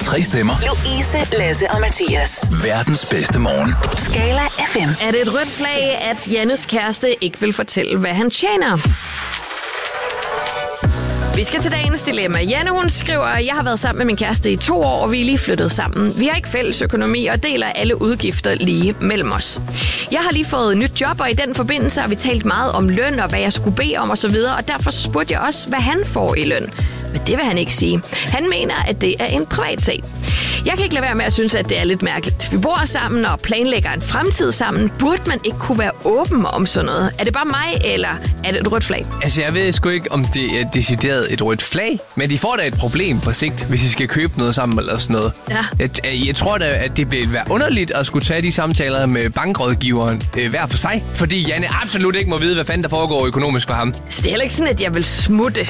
3 stemmer. Louise, Lasse og Mathias. Verdens bedste morgen. Skala FM. Er det et rødt flag, at Jannes kæreste ikke vil fortælle, hvad han tjener? Vi skal til dagens dilemma. Janne, hun skriver, jeg har været sammen med min kæreste i 2 år, og vi er lige flyttet sammen. Vi har ikke fælles økonomi og deler alle udgifter lige mellem os. Jeg har lige fået et nyt job, og i den forbindelse har vi talt meget om løn og hvad jeg skulle bede om osv., og derfor spurgte jeg også, hvad han får i løn. Men det vil han ikke sige. Han mener, at det er en privat sag. Jeg kan ikke lade være med at synes, at det er lidt mærkeligt. Vi bor sammen og planlægger en fremtid sammen. Burde man ikke kunne være åben om sådan noget? Er det bare mig, eller er det et rødt flag? Altså, jeg ved sgu ikke, om det er decideret et rødt flag, men de får da et problem på sigt, hvis I skal købe noget sammen eller sådan noget. Ja. Jeg tror da, at det bliver være underligt at skulle tage de samtaler med bankrådgiveren hver for sig, fordi Janne absolut ikke må vide, hvad fanden der foregår økonomisk for ham. Så det er heller ikke sådan, at jeg vil smutte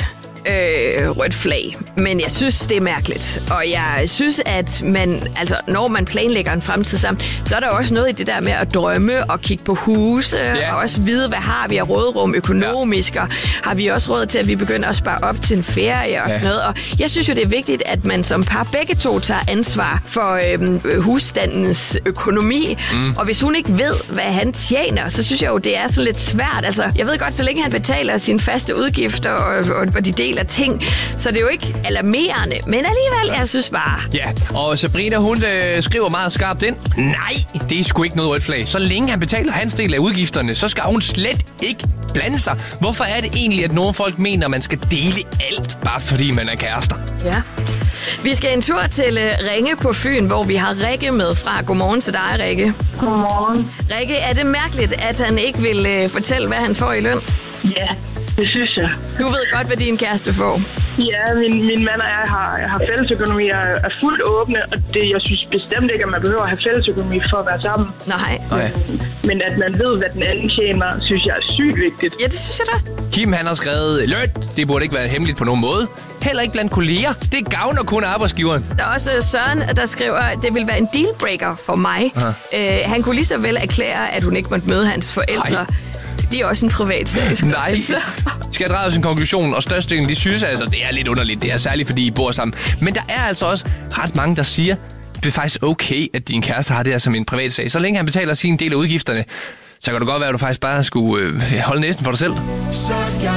rødt flag, men jeg synes, det er mærkeligt. Og jeg synes, at når man planlægger en fremtid sammen, så er der også noget i det der med at drømme og kigge på huse, og også vide, hvad har vi af rådrum økonomisk, og har vi også råd til, at vi begynder at spare op til en ferie og sådan noget. Og jeg synes jo, det er vigtigt, at man som par begge to tager ansvar for husstandens økonomi. Og hvis hun ikke ved, hvad han tjener, så synes jeg jo, det er sådan lidt svært. Altså, jeg ved godt, så længe han betaler sine faste udgifter, og de deler ting, så det er jo ikke alarmerende, men alligevel, jeg synes bare. Ja, og Sabrina, hun skriver meget skarpt ind. Nej, det er sgu ikke noget rødt flag. Så længe han betaler hans del af udgifterne, så skal hun slet ikke blande sig. Hvorfor er det egentlig, at nogle folk mener, at man skal dele alt, bare fordi man er kærester? Ja. Vi skal en tur til Ringe på Fyn, hvor vi har Rikke med fra. Godmorgen til dig, Rikke. Godmorgen. Rikke, er det mærkeligt, at han ikke vil fortælle, hvad han får i løn? Ja, det synes jeg. Du ved godt, hvad din kæreste får. Ja, min mand og jeg har fællesøkonomi og er fuldt åbne, og jeg synes bestemt ikke, at man behøver at have fællesøkonomi for at være sammen. Nej. Men at man ved, hvad den anden tjener, synes jeg er sygt vigtigt. Ja, det synes jeg da også. Kim, han har skrevet, løn, det burde ikke være hemmeligt på nogen måde. Heller ikke blandt kolleger. Det gavner kun arbejdsgiveren. Der er også Søren, der skriver, at det vil være en dealbreaker for mig. Han kunne lige så vel erklære, at hun ikke måtte møde hans forældre. Ej. Det er også en privat sag. Nej. Skal jeg drage sin konklusion, og størstedelen, de synes altså, det er lidt underligt. Det er særligt, fordi I bor sammen. Men der er altså også ret mange, der siger, det er faktisk okay, at din kæreste har det her som en privat sag. Så længe han betaler sin del af udgifterne, så kan det godt være, at du faktisk bare skulle holde næsten for dig selv. Så jeg